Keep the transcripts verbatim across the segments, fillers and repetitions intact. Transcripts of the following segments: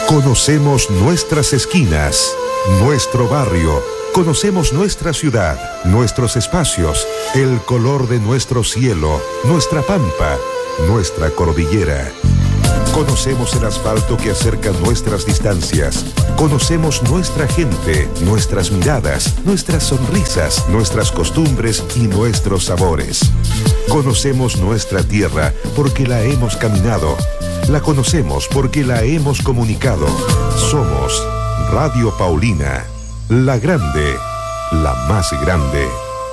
Conocemos nuestras esquinas, nuestro barrio. Conocemos nuestra ciudad, nuestros espacios, el color de nuestro cielo, nuestra pampa, nuestra cordillera. Conocemos el asfalto que acerca nuestras distancias. Conocemos nuestra gente, nuestras miradas, nuestras sonrisas, nuestras costumbres y nuestros sabores. Conocemos nuestra tierra porque la hemos caminado. La conocemos porque la hemos comunicado. Somos Radio Paulina, la grande, la más grande.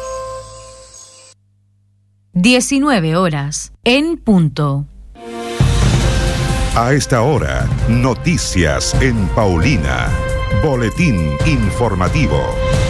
diecinueve horas, en punto. A esta hora, noticias en Paulina. Boletín informativo.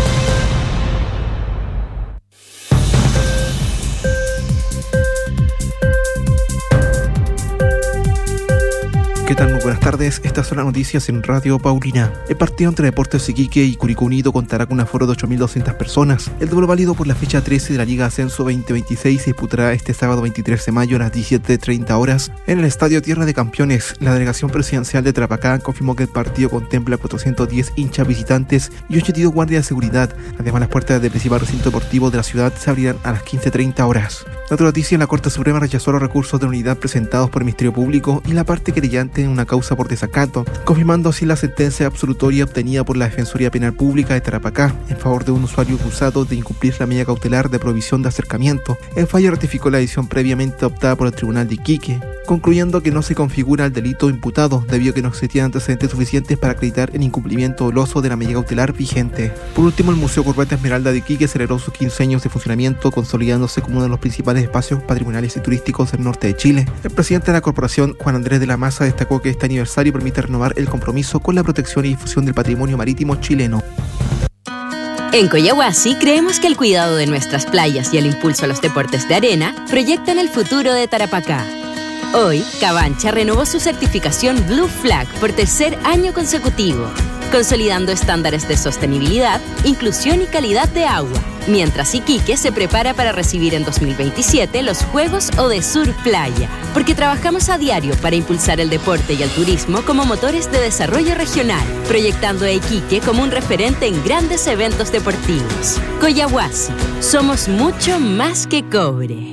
¿Qué tal? Muy buenas tardes. Estas son las noticias en Radio Paulina. El partido entre Deportes Iquique y Curicó Unido contará con un aforo de ocho mil doscientas personas. El duelo válido por la fecha trece de la Liga Ascenso veinte veintiséis se disputará este sábado veintitrés de mayo a las diecisiete treinta horas en el Estadio Tierra de Campeones. La delegación presidencial de Tarapacá confirmó que el partido contempla cuatrocientos diez hinchas visitantes y ochenta y dos guardias de seguridad. Además, las puertas del principal recinto deportivo de la ciudad se abrirán a las quince treinta horas. La otra noticia: la Corte Suprema rechazó los recursos de unidad presentados por el Ministerio Público y la parte querellante en una causa por desacato, confirmando así la sentencia absolutoria obtenida por la Defensoría Penal Pública de Tarapacá en favor de un usuario acusado de incumplir la medida cautelar de prohibición de acercamiento. El fallo ratificó la decisión previamente optada por el Tribunal de Iquique, concluyendo que no se configura el delito imputado debido a que no existían antecedentes suficientes para acreditar el incumplimiento doloso de la medida cautelar vigente. Por último, el Museo Corbata Esmeralda de Iquique celebró sus quince años de funcionamiento, consolidándose como uno de los principales espacios patrimoniales y turísticos del norte de Chile. El presidente de la corporación, Juan Andrés de la Maza, destacó que este aniversario permite renovar el compromiso con la protección y difusión del patrimonio marítimo chileno. En Coyahuasi creemos que el cuidado de nuestras playas y el impulso a los deportes de arena proyectan el futuro de Tarapacá. Hoy, Cabancha renovó su certificación Blue Flag por tercer año consecutivo, consolidando estándares de sostenibilidad, inclusión y calidad de agua, mientras Iquique se prepara para recibir en dos mil veintisiete los Juegos Odesur Playa, porque trabajamos a diario para impulsar el deporte y el turismo como motores de desarrollo regional, proyectando a Iquique como un referente en grandes eventos deportivos. Coyahuasi, somos mucho más que cobre.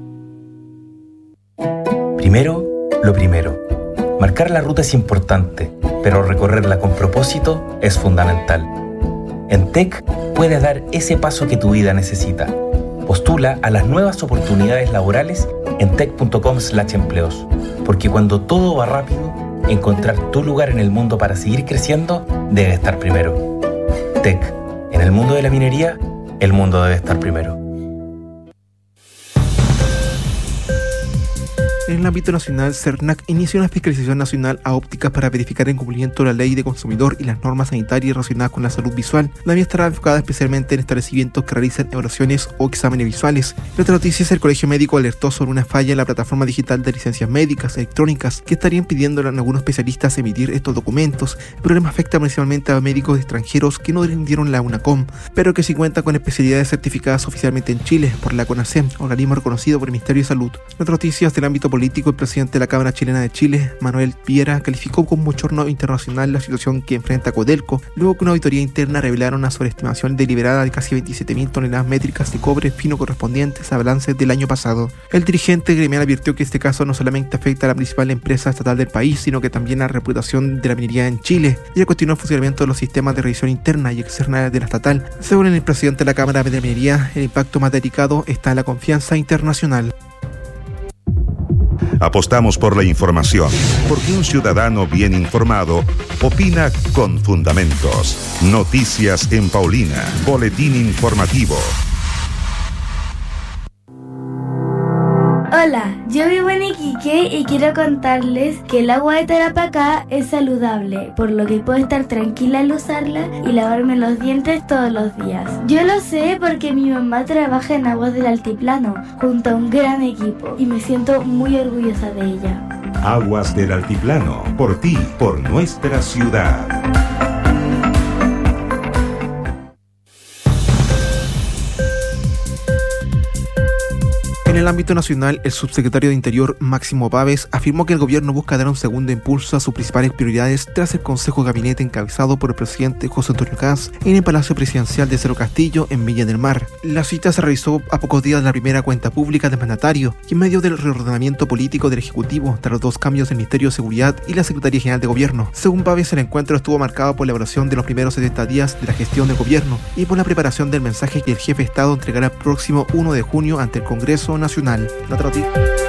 Primero, lo primero. Marcar la ruta es importante, pero recorrerla con propósito es fundamental. En T E C puedes dar ese paso que tu vida necesita. Postula a las nuevas oportunidades laborales en tec punto com slash empleos, porque cuando todo va rápido, encontrar tu lugar en el mundo para seguir creciendo debe estar primero. T E C, en el mundo de la minería, el mundo debe estar primero. En el ámbito nacional, CERNAC inicia una fiscalización nacional a ópticas para verificar el cumplimiento de la ley de consumidor y las normas sanitarias relacionadas con la salud visual. La misma estará enfocada especialmente en establecimientos que realizan evaluaciones o exámenes visuales. En otra noticia, el Colegio Médico alertó sobre una falla en la plataforma digital de licencias médicas electrónicas que estaría impidiendo a algunos especialistas emitir estos documentos. El problema afecta principalmente a médicos extranjeros que no rindieron la UNACOM, pero que sí cuentan con especialidades certificadas oficialmente en Chile por la CONASEM, organismo reconocido por el Ministerio de Salud. En otras noticias del ámbito político, político, el presidente de la Cámara Chilena de Chile, Manuel Piera, calificó como bochorno internacional la situación que enfrenta Codelco, luego que una auditoría interna revelara una sobreestimación deliberada de casi veintisiete mil toneladas métricas de cobre fino correspondientes a balances del año pasado. El dirigente gremial advirtió que este caso no solamente afecta a la principal empresa estatal del país, sino que también a la reputación de la minería en Chile, y cuestionó el funcionamiento de los sistemas de revisión interna y externa de la estatal. Según el presidente de la Cámara de Minería, el impacto más delicado está en la confianza internacional. Apostamos por la información, porque un ciudadano bien informado opina con fundamentos. Noticias en Paulina, boletín informativo. Hola, yo vivo en Iquique y quiero contarles que el agua de Tarapacá es saludable, por lo que puedo estar tranquila al usarla y lavarme los dientes todos los días. Yo lo sé porque mi mamá trabaja en Aguas del Altiplano, junto a un gran equipo, y me siento muy orgullosa de ella. Aguas del Altiplano, por ti, por nuestra ciudad. En el ámbito nacional, el subsecretario de Interior, Máximo Pávez, afirmó que el gobierno busca dar un segundo impulso a sus principales prioridades tras el Consejo de Gabinete encabezado por el presidente José Antonio Kast en el Palacio Presidencial de Cerro Castillo, en Viña del Mar. La cita se realizó a pocos días de la primera cuenta pública del mandatario y en medio del reordenamiento político del Ejecutivo tras los dos cambios del Ministerio de Seguridad y la Secretaría General de Gobierno. Según Pávez, el encuentro estuvo marcado por la evaluación de los primeros setenta días de la gestión del gobierno y por la preparación del mensaje que el jefe de Estado entregará el próximo uno de junio ante el Congreso Nacional. La